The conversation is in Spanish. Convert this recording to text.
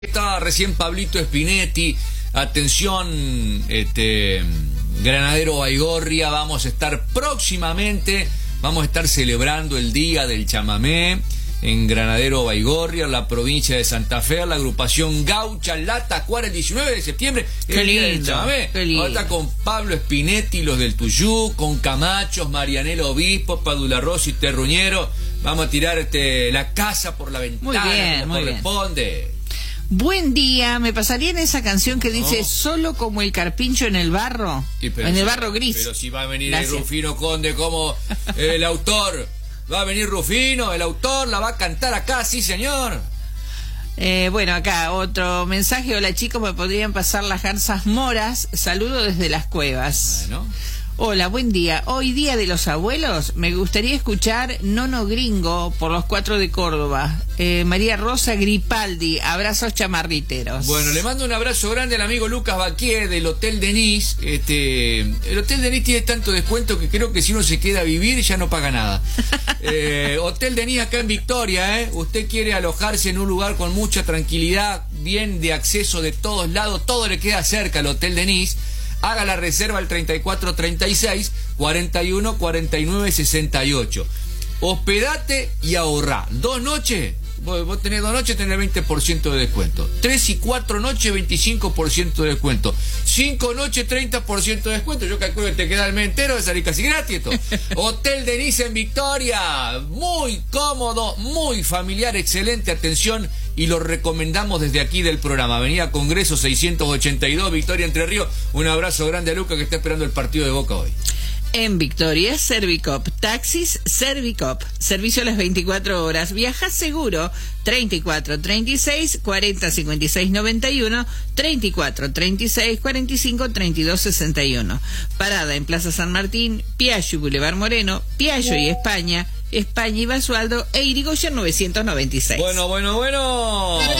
Estaba recién Pablito Spinetti. Atención, Granadero Baigorria, vamos a estar próximamente, vamos a estar celebrando el Día del Chamamé en Granadero Baigorria, la provincia de Santa Fe, la agrupación Gaucha La Tacuara, el 19 de septiembre. Qué lindo, qué lindo. Ahora con Pablo Spinetti, los del Tuyú, con Camachos, Marianela Obispo, Padula Rossi, Terruñero. Vamos a tirar la casa por la ventana, muy bien, como corresponde. Bien. Buen día, ¿me pasarían esa canción que dice solo como el carpincho en el barro? Sí, en el barro gris. Pero si va a venir el Rufino Conde como el autor, va a venir Rufino, el autor la va a cantar acá, sí señor. Bueno, acá otro mensaje. Hola chicos, ¿me podrían pasar las garzas moras? Saludo desde Las Cuevas. Bueno. Hola, buen día. Hoy día de los abuelos, me gustaría escuchar Nono Gringo por los 4 de Córdoba. María Rosa Gripaldi, abrazos chamarriteros. Bueno, le mando un abrazo grande al amigo Lucas Baquier del Hotel Denis. El Hotel Denis tiene tanto descuento que creo que si uno se queda a vivir ya no paga nada. Hotel Denis acá en Victoria, Usted quiere alojarse en un lugar con mucha tranquilidad, bien de acceso de todos lados, todo le queda cerca al Hotel Denis. Haga la reserva al 3436 41 49 68. Hospedate y ahorrá. 2 noches, vos tenés 2 noches, tenés 20% de descuento. 3 y 4 noches, 25% de descuento. 5 noches, 30% de descuento. Yo calculo que te queda el mes entero de salir casi gratis esto. Hotel Denis en Victoria. Muy cómodo, muy familiar, excelente atención. Y lo recomendamos desde aquí del programa. Avenida Congreso 682, Victoria, Entre Ríos. Un abrazo grande a Luca que está esperando el partido de Boca hoy. En Victoria, Servicop. Taxis Servicop. Servicio a las 24 horas. Viaja seguro. 34 36 40 56 91, 34 36 45 32 61. Parada en Plaza San Martín, Piaggio y Boulevard Moreno, Piaggio y España y Basualdo e Irigoyen 996. Bueno.